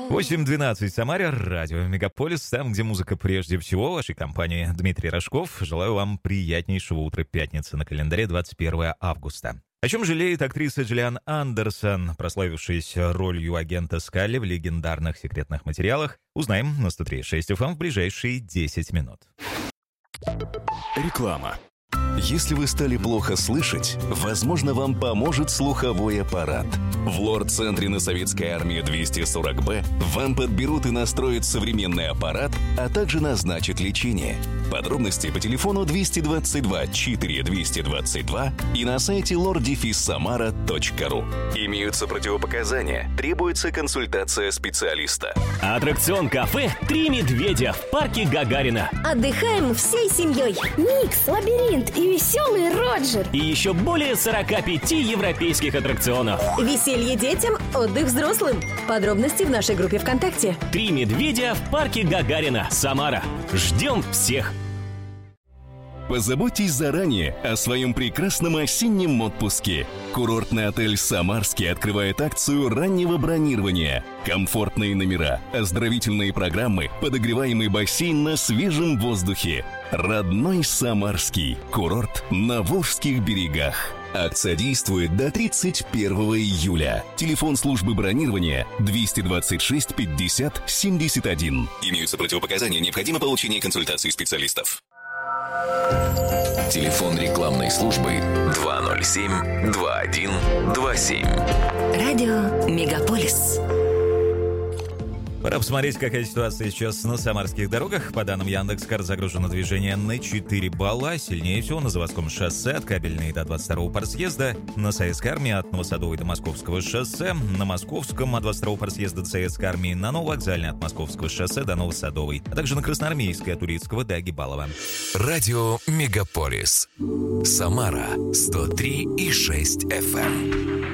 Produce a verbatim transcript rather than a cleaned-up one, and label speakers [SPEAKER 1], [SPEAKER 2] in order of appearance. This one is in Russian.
[SPEAKER 1] восемь двенадцать в Самаре, радио Мегаполис, там, где музыка прежде всего. В вашей компании Дмитрий Рожков. Желаю вам приятнейшего утра пятницы, на календаре двадцать первое августа. О чем жалеет актриса Джиллиан Андерсон, прославившаяся ролью агента Скалли в легендарных секретных материалах, узнаем на сто три и шесть эф эм в ближайшие десять минут.
[SPEAKER 2] Реклама. Если вы стали плохо слышать, возможно, вам поможет слуховой аппарат. В лор-центре на Советской армии двести сорок бэ вам подберут и настроят современный аппарат, а также назначат лечение. Подробности по телефону двести двадцать два четыре двести двадцать два и на сайте лор самара точка ру. Имеются противопоказания, требуется консультация специалиста.
[SPEAKER 3] Аттракцион кафе «Три медведя» в парке Гагарина.
[SPEAKER 4] Отдыхаем всей семьей. Микс, лабиринт и веселый Роджер.
[SPEAKER 3] И еще более сорока пяти европейских аттракционов.
[SPEAKER 4] Веселье детям, отдых взрослым. Подробности в нашей группе ВКонтакте.
[SPEAKER 3] «Три медведя» в парке Гагарина, Самара. Ждем всех!
[SPEAKER 2] Позаботьтесь заранее о своем прекрасном осеннем отпуске. Курортный отель «Самарский» открывает акцию раннего бронирования. Комфортные номера, оздоровительные программы, подогреваемый бассейн на свежем воздухе. Родной Самарский. Курорт на Волжских берегах. Акция действует до тридцать первого июля. Телефон службы бронирования двести двадцать шесть пятьдесят семьдесят один. Имеются противопоказания, необходимо получение консультации специалистов. Телефон рекламной службы два ноль семь два один два семь.
[SPEAKER 4] Радио Мегаполис.
[SPEAKER 1] Пора посмотреть, какая ситуация сейчас на самарских дорогах. По данным Яндекс.Карт, загружено движение на четыре балла. Сильнее всего на Заводском шоссе от Кабельной до двадцать второго партсъезда, на Советской армии от Новосадовой до Московского шоссе, на Московском от двадцать второго партсъезда до Советской армии, на Нововокзальной от Московского шоссе до Новосадовой, а также на Красноармейской от Турицкого до Агибалова.
[SPEAKER 2] Радио Мегаполис. Самара сто три и шесть эф эм.